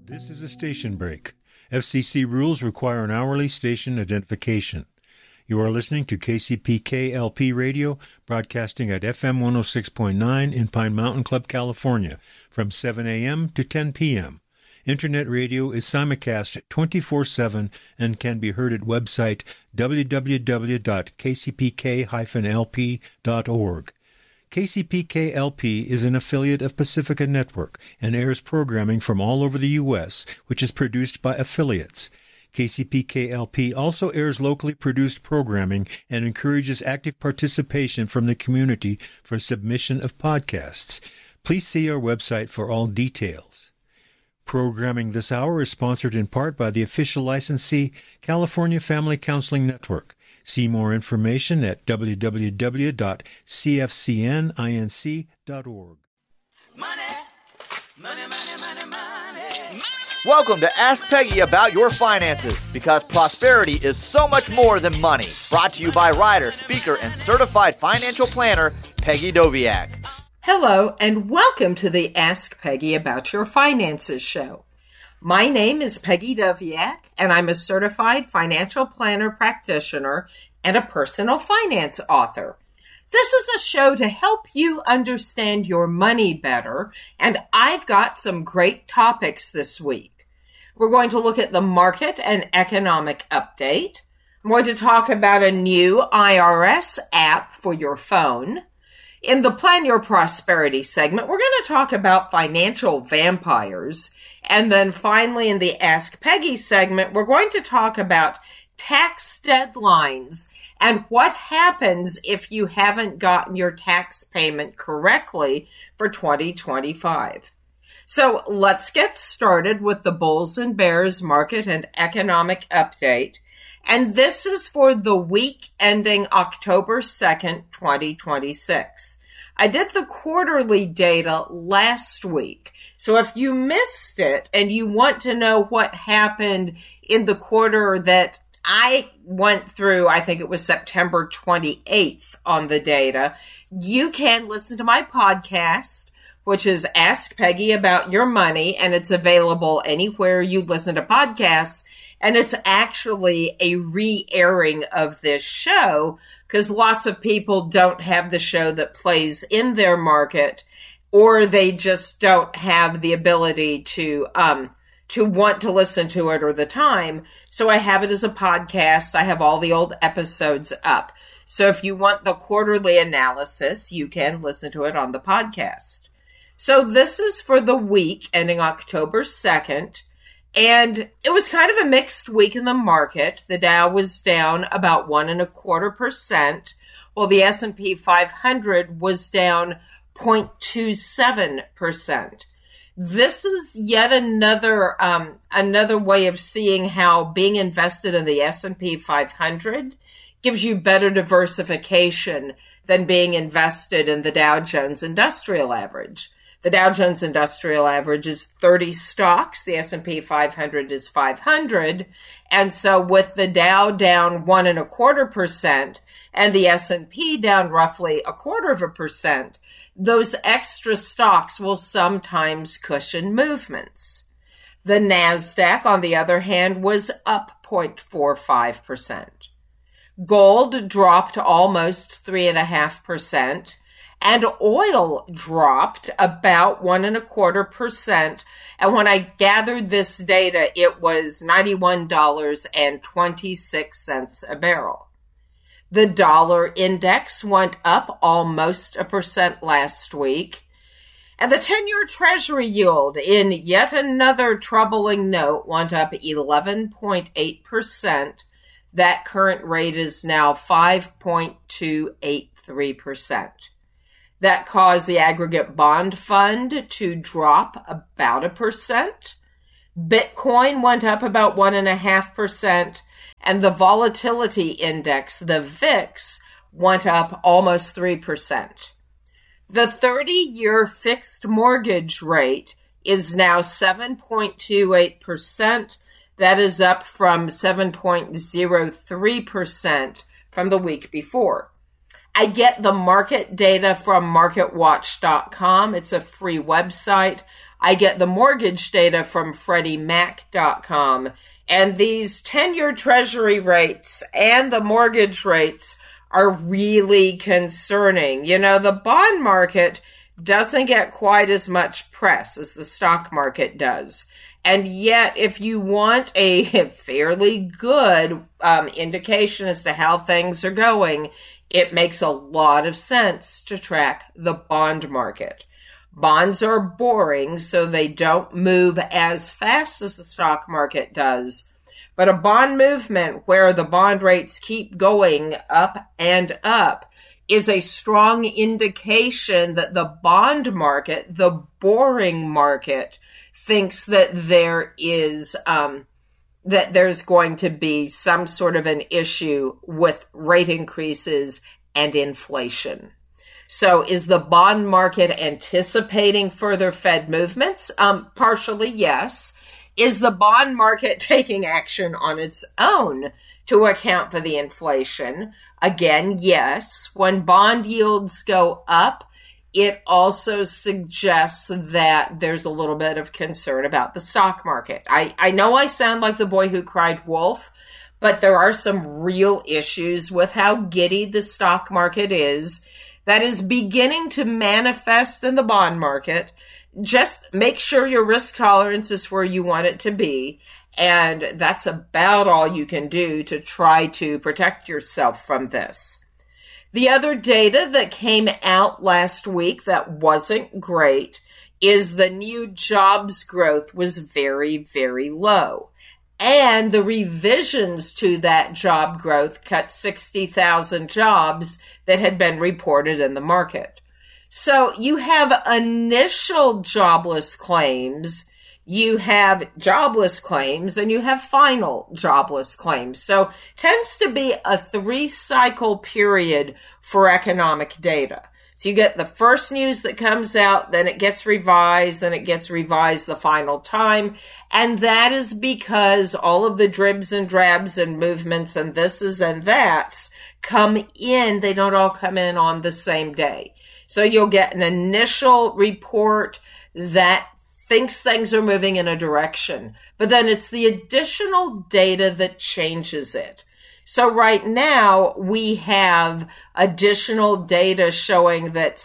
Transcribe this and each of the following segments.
This is a station break. FCC rules require an hourly station identification. You are listening to KCPK LP Radio, broadcasting at FM 106.9 in Pine Mountain Club, California, from 7 a.m. to 10 p.m. Internet radio is simulcast 24/7 and can be heard at website www.kcpk-lp.org. KCPK-LP is an affiliate of Pacifica Network and airs programming from all over the U.S., which is produced by affiliates. KCPK-LP also airs locally produced programming and encourages active participation from the community for submission of podcasts. Please see our website for all details. Programming this hour is sponsored in part by the official licensee, California Family Counseling Network. See more information at www.cfcninc.org. Welcome to Ask Peggy About Your Finances, because prosperity is so much more than money. Brought to you by writer, speaker, and certified financial planner, Peggy Doviak. Hello, and welcome to the Ask Peggy About Your Finances show. My name is Peggy Doviak, and I'm a certified financial planner practitioner and a personal finance author. This is a show to help you understand your money better, and I've got some great topics this week. We're going to look at the market and economic update. I'm going to talk about a new IRS app for your phone. In the Plan Your Prosperity segment, we're going to talk about financial vampires. And then finally, in the Ask Peggy segment, we're going to talk about tax deadlines and what happens if you haven't gotten your tax payment correctly for 2025. So let's get started with the Bulls and Bears market and economic update. And this is for the week ending October 2nd, 2026. I did the quarterly data last week. So if you missed it and you want to know what happened in the quarter that I went through, I think it was September 28th on the data, you can listen to my podcast, which is Ask Peggy About Your Money, and it's available anywhere you listen to podcasts. And it's actually a re-airing of this show because lots of people don't have the show that plays in their market, or they just don't have the ability to want to listen to it or the time. So I have it as a podcast. I have all the old episodes up. So if you want the quarterly analysis, you can listen to it on the podcast. So this is for the week ending October 2nd. And it was kind of a mixed week in the market. The Dow was down about 1.25%, while the S&P 500 was down 0.27%. This is yet another way of seeing how being invested in the S&P 500 gives you better diversification than being invested in the Dow Jones Industrial Average. The Dow Jones Industrial Average is 30 stocks. The S&P 500 is 500. And so with the Dow down 1.25% and the S&P down roughly 0.25%, those extra stocks will sometimes cushion movements. The NASDAQ, on the other hand, was up 0.45%. Gold dropped almost 3.5%. And oil dropped about 1.25%. And when I gathered this data, it was $91.26 a barrel. The dollar index went up almost 1% last week. And the 10-year Treasury yield, in yet another troubling note, went up 11.8%. That current rate is now 5.283%. That caused the aggregate bond fund to drop about 1%. Bitcoin went up about 1.5%, and the volatility index, the VIX, went up almost 3%. The 30-year fixed mortgage rate is now 7.28%. That is up from 7.03% from the week before. I get the market data from MarketWatch.com. It's a free website. I get the mortgage data from FreddieMac.com, and these 10-year Treasury rates and the mortgage rates are really concerning. You know, the bond market doesn't get quite as much press as the stock market does. And yet, if you want a fairly good indication as to how things are going, it makes a lot of sense to track the bond market. Bonds are boring, so they don't move as fast as the stock market does. But a bond movement where the bond rates keep going up and up is a strong indication that the bond market, the boring market, thinks that there's going to be some sort of an issue with rate increases and inflation. So is the bond market anticipating further Fed movements? Partially, yes. Is the bond market taking action on its own to account for the inflation? Again, yes. When bond yields go up, it also suggests that there's a little bit of concern about the stock market. I know I sound like the boy who cried wolf, but there are some real issues with how giddy the stock market is that is beginning to manifest in the bond market. Just make sure your risk tolerance is where you want it to be. And that's about all you can do to try to protect yourself from this. The other data that came out last week that wasn't great is the new jobs growth was very, very low. And the revisions to that job growth cut 60,000 jobs that had been reported in the market. So you have initial jobless claims, you have jobless claims, and you have final jobless claims. So tends to be a 3-cycle period for economic data. So you get the first news that comes out, then it gets revised, then it gets revised the final time. And that is because all of the dribs and drabs and movements and thises and that's come in. They don't all come in on the same day. So you'll get an initial report that thinks things are moving in a direction, but then it's the additional data that changes it. So right now we have additional data showing that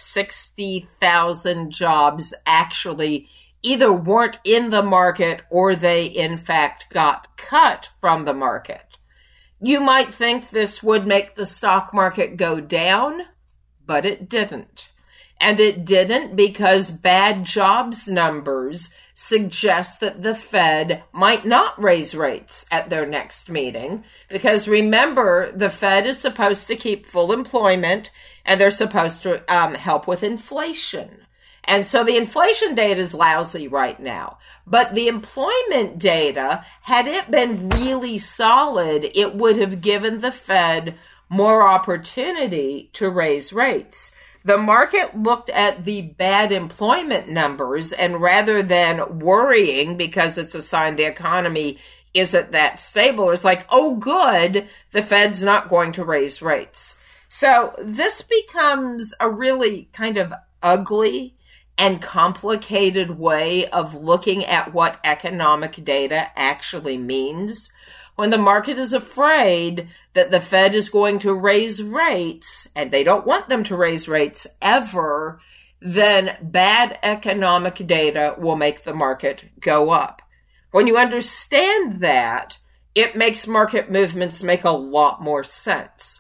60,000 jobs actually either weren't in the market or they in fact got cut from the market. You might think this would make the stock market go down, but it didn't. And it didn't because bad jobs numbers suggest that the Fed might not raise rates at their next meeting. Because remember, the Fed is supposed to keep full employment and they're supposed to help with inflation. And so the inflation data is lousy right now. But the employment data, had it been really solid, it would have given the Fed more opportunity to raise rates. The market looked at the bad employment numbers, and rather than worrying because it's a sign the economy isn't that stable, it's like, oh, good, the Fed's not going to raise rates. So this becomes a really kind of ugly and complicated way of looking at what economic data actually means. When the market is afraid that the Fed is going to raise rates, and they don't want them to raise rates ever, then bad economic data will make the market go up. When you understand that, it makes market movements make a lot more sense.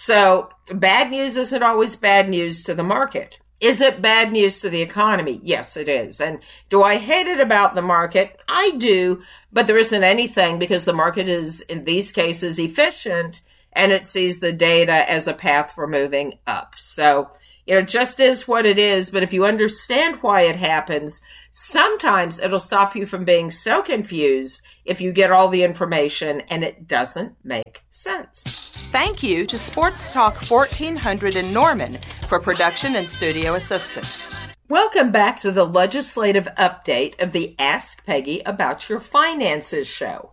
So bad news isn't always bad news to the market. Is it bad news to the economy? Yes, it is. And do I hate it about the market? I do, but there isn't anything because the market is, in these cases, efficient and it sees the data as a path for moving up. So, it just is what it is, but if you understand why it happens, sometimes it'll stop you from being so confused if you get all the information and it doesn't make sense. Thank you to Sports Talk 1400 in Norman for production and studio assistance. Welcome back to the legislative update of the Ask Peggy About Your Finances show.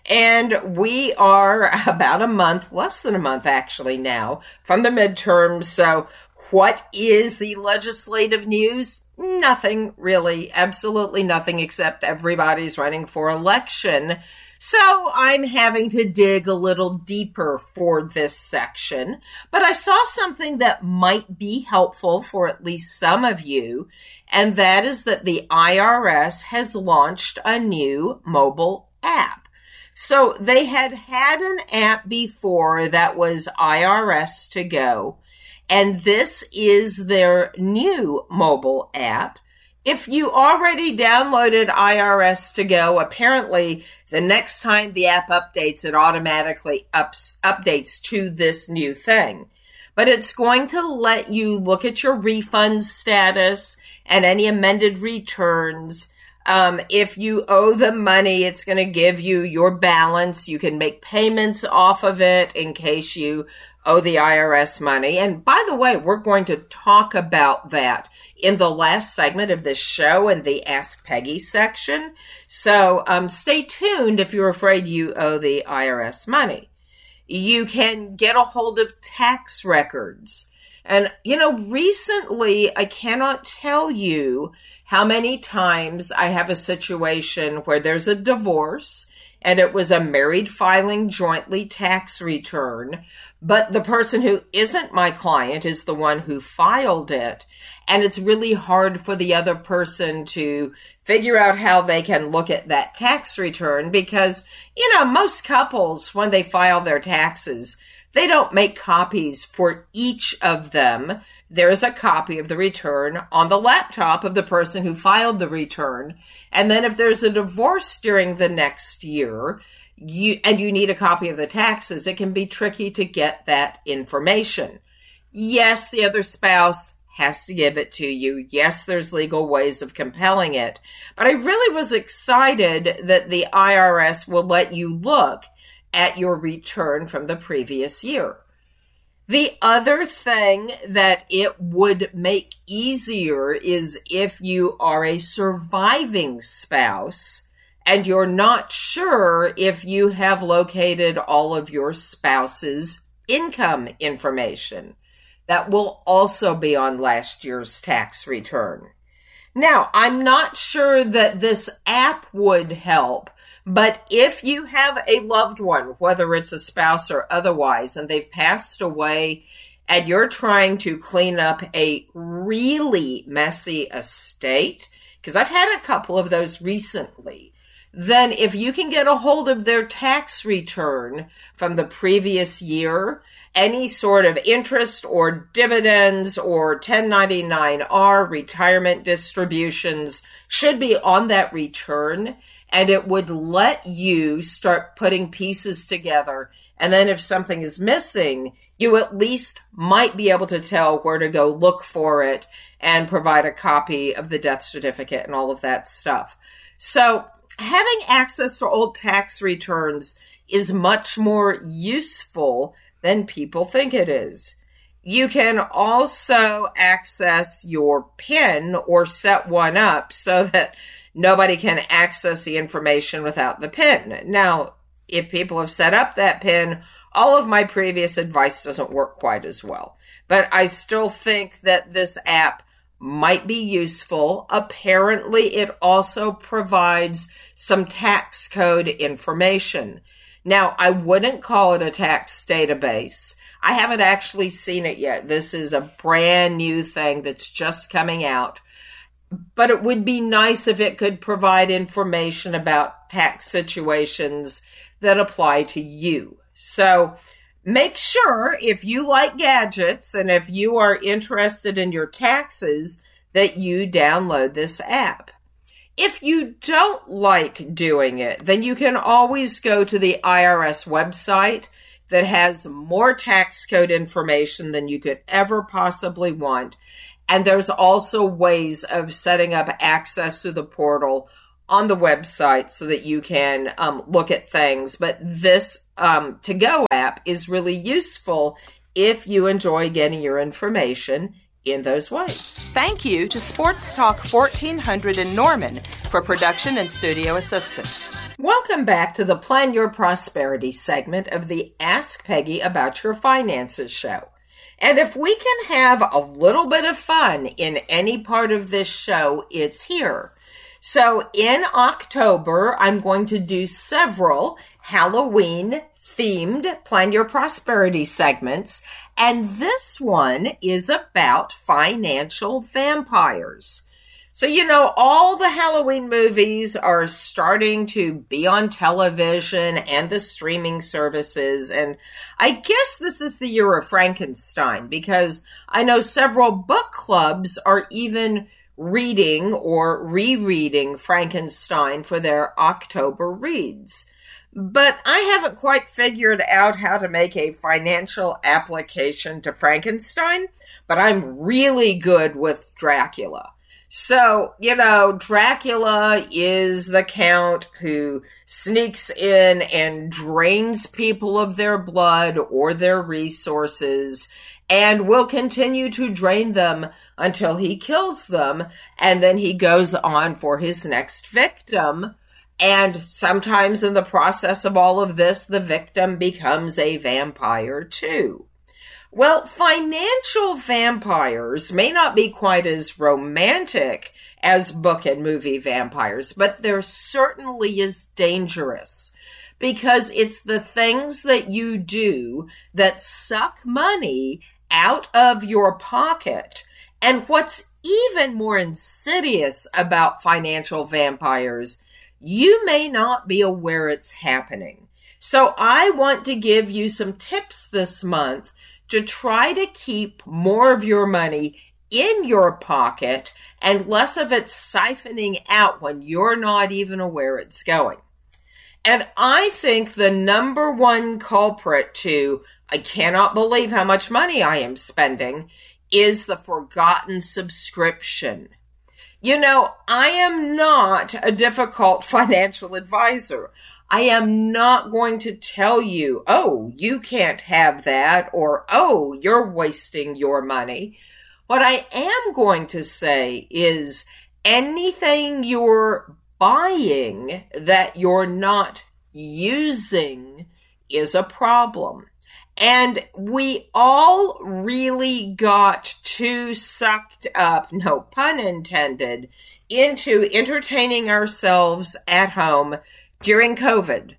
And we are about a month, less than a month actually now, from the midterms. So what is the legislative news? Nothing really, absolutely nothing, except everybody's running for election. So I'm having to dig a little deeper for this section, but I saw something that might be helpful for at least some of you, and that is that the IRS has launched a new mobile app. So they had an app before that was IRS To Go, and this is their new mobile app. If you already downloaded IRS To Go, apparently the next time the app updates, it automatically updates to this new thing. But it's going to let you look at your refund status and any amended returns. If you owe them money, it's going to give you your balance. You can make payments off of it in case you owe the IRS money. And by the way, we're going to talk about that in the last segment of this show in the Ask Peggy section. So stay tuned if you're afraid you owe the IRS money. You can get a hold of tax records. And, recently, I cannot tell you how many times I have a situation where there's a divorce and it was a married filing jointly tax return, but the person who isn't my client is the one who filed it. And it's really hard for the other person to figure out how they can look at that tax return because, most couples, when they file their taxes, they don't make copies for each of them. There's a copy of the return on the laptop of the person who filed the return. And then if there's a divorce during the next year, you need a copy of the taxes, it can be tricky to get that information. Yes, the other spouse has to give it to you. Yes, there's legal ways of compelling it. But I really was excited that the IRS will let you look at your return from the previous year. The other thing that it would make easier is if you are a surviving spouse and you're not sure if you have located all of your spouse's income information. That will also be on last year's tax return. Now, I'm not sure that this app would help, but if you have a loved one, whether it's a spouse or otherwise, and they've passed away, and you're trying to clean up a really messy estate, because I've had a couple of those recently, then if you can get a hold of their tax return from the previous year, any sort of interest or dividends or 1099-R retirement distributions should be on that return, and it would let you start putting pieces together. And then if something is missing, you at least might be able to tell where to go look for it and provide a copy of the death certificate and all of that stuff. So having access to old tax returns is much more useful than people think it is. You can also access your PIN or set one up so that nobody can access the information without the PIN. Now, if people have set up that PIN, all of my previous advice doesn't work quite as well. But I still think that this app might be useful. Apparently, it also provides some tax code information. Now, I wouldn't call it a tax database. I haven't actually seen it yet. This is a brand new thing that's just coming out. But it would be nice if it could provide information about tax situations that apply to you. So make sure, if you like gadgets and if you are interested in your taxes, that you download this app. If you don't like doing it, then you can always go to the IRS website that has more tax code information than you could ever possibly want. And there's also ways of setting up access to the portal on the website so that you can look at things. But this To Go app is really useful if you enjoy getting your information in those ways. Thank you to Sports Talk 1400 in Norman for production and studio assistance. Welcome back to the Plan Your Prosperity segment of the Ask Peggy About Your Finances show. And if we can have a little bit of fun in any part of this show, it's here. So in October, I'm going to do several Halloween-themed Plan Your Prosperity segments, and this one is about financial vampires. So, all the Halloween movies are starting to be on television and the streaming services, and I guess this is the year of Frankenstein, because I know several book clubs are even reading or rereading Frankenstein for their October reads. But I haven't quite figured out how to make a financial application to Frankenstein, but I'm really good with Dracula. So, Dracula is the count who sneaks in and drains people of their blood or their resources, and will continue to drain them until he kills them, and then he goes on for his next victim. And sometimes in the process of all of this, the victim becomes a vampire too. Well, financial vampires may not be quite as romantic as book and movie vampires, but they're certainly as dangerous, because it's the things that you do that suck money out of your pocket. And what's even more insidious about financial vampires, you may not be aware it's happening. So I want to give you some tips this month to try to keep more of your money in your pocket and less of it siphoning out when you're not even aware it's going. And I think the number one culprit to, I cannot believe how much money I am spending, is the forgotten subscription. I am not a difficult financial advisor. I am not going to tell you, oh, you can't have that, or, oh, you're wasting your money. What I am going to say is anything you're buying that you're not using is a problem. And we all really got too sucked up, no pun intended, into entertaining ourselves at home during COVID.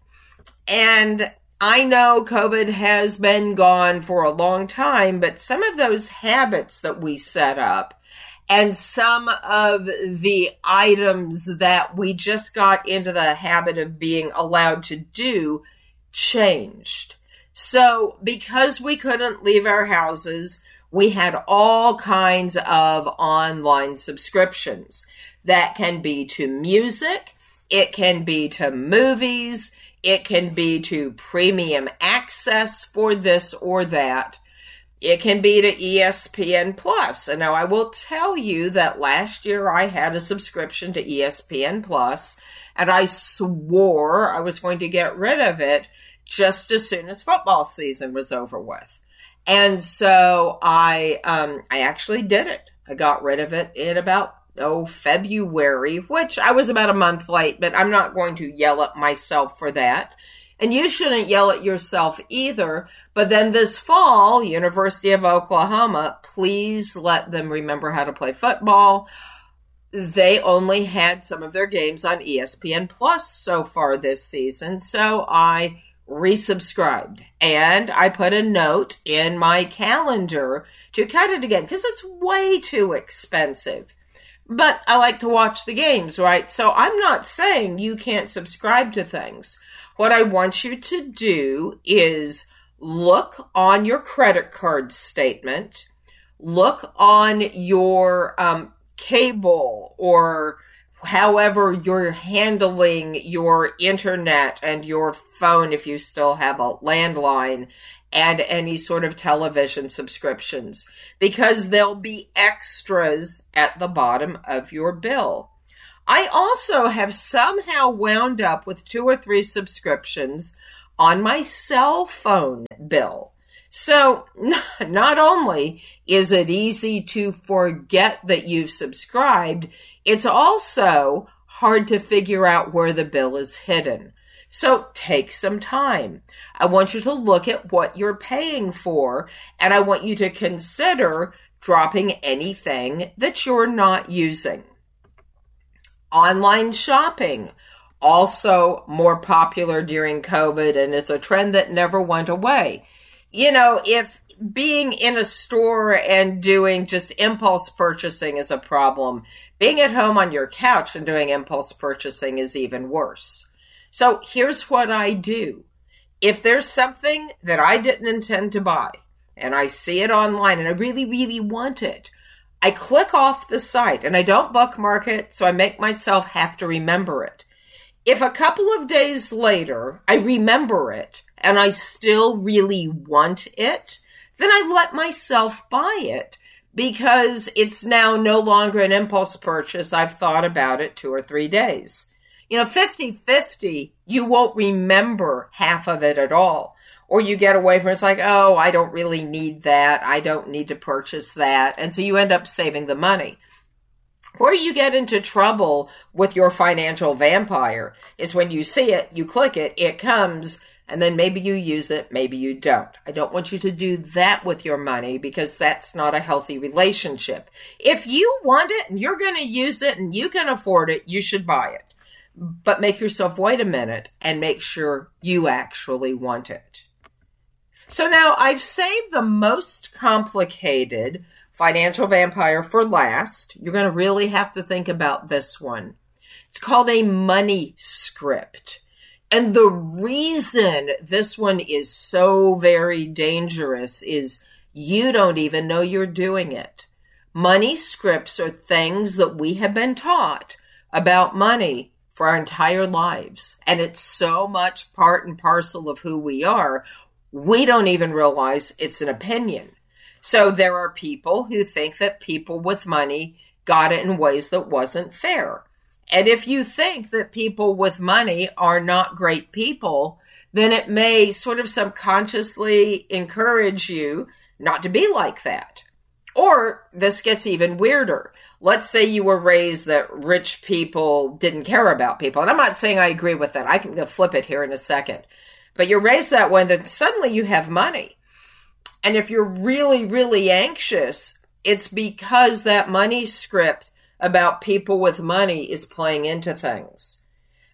And I know COVID has been gone for a long time, but some of those habits that we set up and some of the items that we just got into the habit of being allowed to do changed. So because we couldn't leave our houses, we had all kinds of online subscriptions that can be to music, it can be to movies, it can be to premium access for this or that. It can be to ESPN Plus. And now I will tell you that last year I had a subscription to ESPN Plus, and I swore I was going to get rid of it just as soon as football season was over with. And so I actually did it. I got rid of it in about February, which I was about a month late, but I'm not going to yell at myself for that. And you shouldn't yell at yourself either. But then this fall, University of Oklahoma, please let them remember how to play football. They only had some of their games on ESPN Plus so far this season. So I resubscribed, and I put a note in my calendar to cut it again because it's way too expensive. But I like to watch the games, right? So I'm not saying you can't subscribe to things. What I want you to do is look on your credit card statement, look on your cable, or however you're handling your internet and your phone if you still have a landline, and any sort of television subscriptions, because there'll be extras at the bottom of your bill. I also have somehow wound up with 2 or 3 subscriptions on my cell phone bill. So not only is it easy to forget that you've subscribed, it's also hard to figure out where the bill is hidden. So take some time. I want you to look at what you're paying for, and I want you to consider dropping anything that you're not using. Online shopping, also more popular during COVID, and it's a trend that never went away. You know, if being in a store and doing just impulse purchasing is a problem, being at home on your couch and doing impulse purchasing is even worse. So here's what I do. If there's something that I didn't intend to buy and I see it online and I really, really want it, I click off the site and I don't bookmark it, so I make myself have to remember it. If a couple of days later I remember it and I still really want it, then I let myself buy it because it's now no longer an impulse purchase. I've thought about it 2 or 3 days. You know, 50-50, you won't remember half of it at all. Or you get away from it, it's like, oh, I don't really need that. I don't need to purchase that. And so you end up saving the money. Where you get into trouble with your financial vampire is when you see it, you click it, it comes, and then maybe you use it, maybe you don't. I don't want you to do that with your money because that's not a healthy relationship. If you want it and you're going to use it and you can afford it, you should buy it. But make yourself wait a minute and make sure you actually want it. So now I've saved the most complicated financial vampire for last. You're going to really have to think about this one. It's called a money script. And the reason this one is so very dangerous is you don't even know you're doing it. Money scripts are things that we have been taught about money for our entire lives. And it's so much part and parcel of who we are, we don't even realize it's an opinion. So there are people who think that people with money got it in ways that wasn't fair. And if you think that people with money are not great people, then it may sort of subconsciously encourage you not to be like that. Or this gets even weirder. Let's say you were raised that rich people didn't care about people. And I'm not saying I agree with that. I can flip it here in a second. But you're raised that way, then suddenly you have money. And if you're really, really anxious, it's because that money script about people with money is playing into things.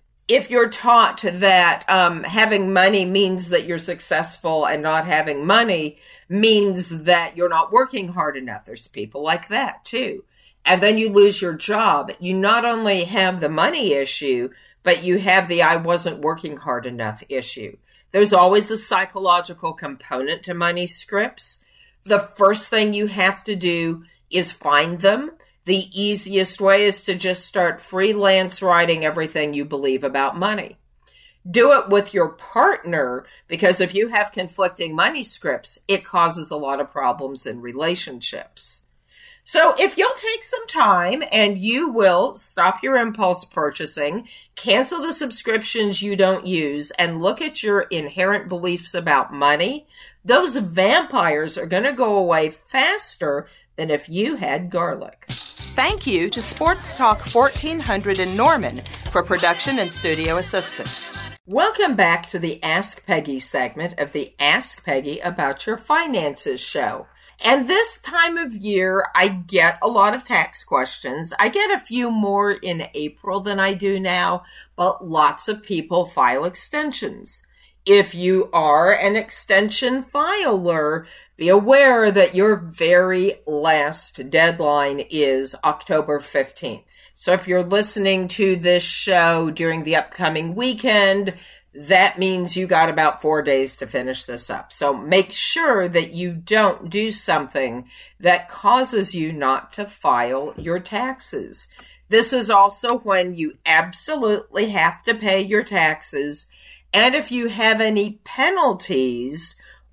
If you're taught that having money means that you're successful and not having money means that you're not working hard enough, there's people like that too. And then you lose your job. You not only have the money issue, but you have the I wasn't working hard enough issue. There's always a psychological component to money scripts. The first thing you have to do is find them. The easiest way is to just start freelance writing everything you believe about money. Do it with your partner, because if you have conflicting money scripts, it causes a lot of problems in relationships. So if you'll take some time and you will stop your impulse purchasing, cancel the subscriptions you don't use, and look at your inherent beliefs about money, those vampires are going to go away faster than if you had garlic. Thank you to Sports Talk 1400 in Norman for production and studio assistance. Welcome back to the Ask Peggy segment of the Ask Peggy About Your Finances show. And this time of year, I get a lot of tax questions. I get a few more in April than I do now, but lots of people file extensions. If you are an extension filer, be aware that your very last deadline is October 15th. So if you're listening to this show during the upcoming weekend, that means you got about 4 days to finish this up. So make sure that you don't do something that causes you not to file your taxes. This is also when you absolutely have to pay your taxes. And if you have any penalties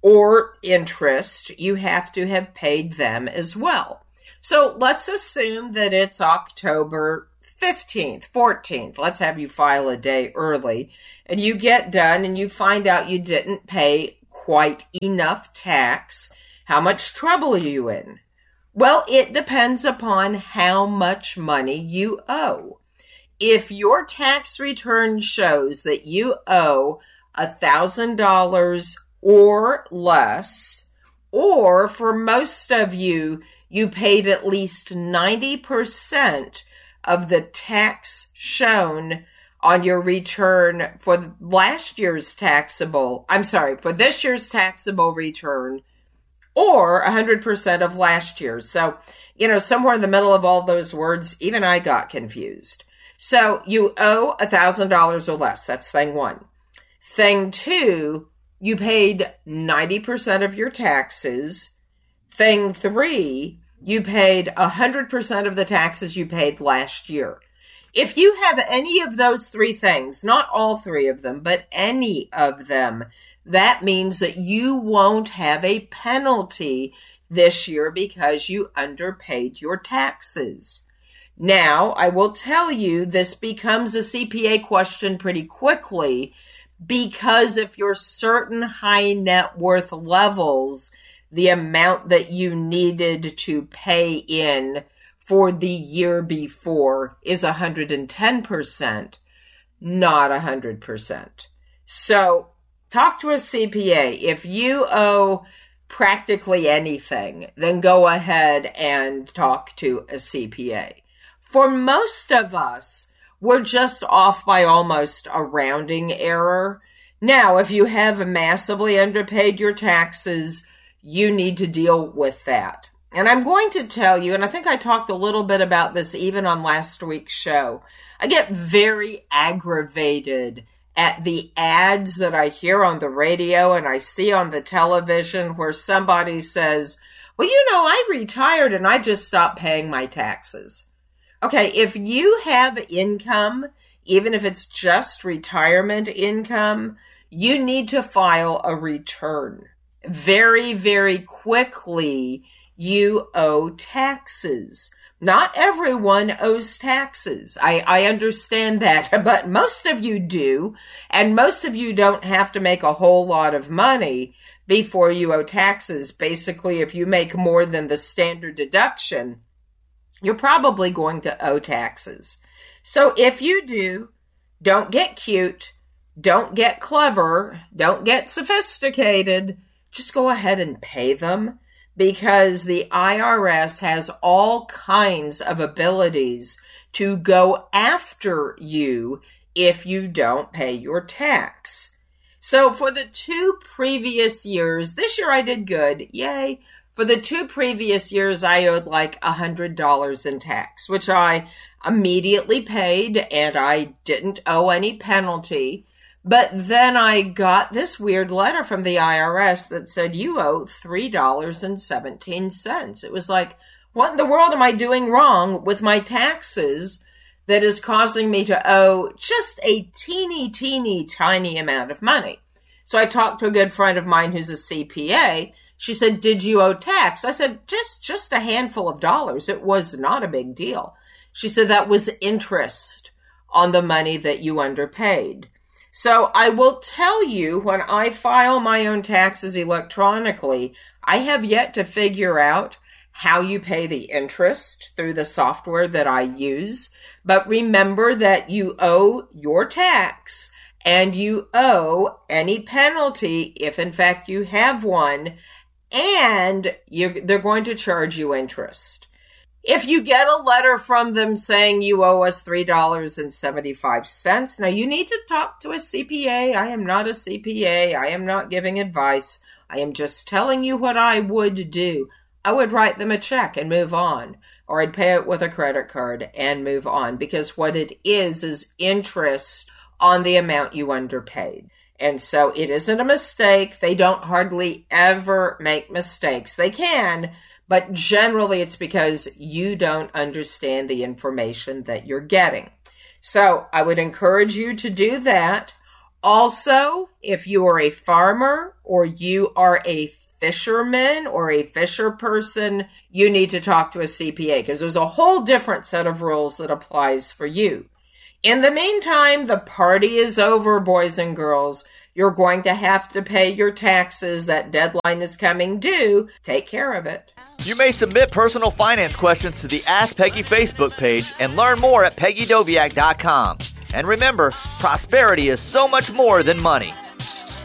or interest, you have to have paid them as well. So let's assume that it's October 15th, 14th. Let's have you file a day early. And you get done and you find out you didn't pay quite enough tax. How much trouble are you in? Well, it depends upon how much money you owe. If your tax return shows that you owe $1,000 or less, or for most of you, you paid at least 90% of the tax shown on your return for this year's taxable return, or 100% of last year's. So, somewhere in the middle of all those words, even I got confused. So you owe $1,000 or less. That's thing one. Thing two, you paid 90% of your taxes. Thing three, you paid 100% of the taxes you paid last year. If you have any of those three things, not all three of them, but any of them, that means that you won't have a penalty this year because you underpaid your taxes. Now, I will tell you, this becomes a CPA question pretty quickly, because if you're certain high net worth levels, the amount that you needed to pay in for the year before is 110%, not 100%. So talk to a CPA. If you owe practically anything, then go ahead and talk to a CPA. For most of us, we're just off by almost a rounding error. Now, if you have massively underpaid your taxes, you need to deal with that. And I'm going to tell you, and I think I talked a little bit about this even on last week's show, I get very aggravated at the ads that I hear on the radio and I see on the television where somebody says, well, I retired and I just stopped paying my taxes. Okay, if you have income, even if it's just retirement income, you need to file a return. Very, very quickly, you owe taxes. Not everyone owes taxes. I understand that, but most of you do, and most of you don't have to make a whole lot of money before you owe taxes. Basically, if you make more than the standard deduction, you're probably going to owe taxes. So if you do, don't get cute, don't get clever, don't get sophisticated. Just go ahead and pay them, because the IRS has all kinds of abilities to go after you if you don't pay your tax. So for the 2 previous years, this year I did good, yay. For the 2 previous years, I owed like $100 in tax, which I immediately paid, and I didn't owe any penalty. But then I got this weird letter from the IRS that said, you owe $3.17. It was like, what in the world am I doing wrong with my taxes that is causing me to owe just a teeny tiny amount of money? So I talked to a good friend of mine who's a CPA. She said, did you owe tax? I said, just a handful of dollars. It was not a big deal. She said that was interest on the money that you underpaid. So I will tell you, when I file my own taxes electronically, I have yet to figure out how you pay the interest through the software that I use. But remember that you owe your tax and you owe any penalty if in fact you have one, and they're going to charge you interest. If you get a letter from them saying you owe us $3.75, now you need to talk to a CPA. I am not a CPA. I am not giving advice. I am just telling you what I would do. I would write them a check and move on, or I'd pay it with a credit card and move on, because what it is interest on the amount you underpaid. And so it isn't a mistake. They don't hardly ever make mistakes. They can, but generally it's because you don't understand the information that you're getting. So I would encourage you to do that. Also, if you are a farmer or you are a fisherman or a fisher person, you need to talk to a CPA, because there's a whole different set of rules that applies for you. In the meantime, the party is over, boys and girls. You're going to have to pay your taxes. That deadline is coming due. Take care of it. You may submit personal finance questions to the Ask Peggy Facebook page and learn more at PeggyDoviak.com. And remember, prosperity is so much more than money.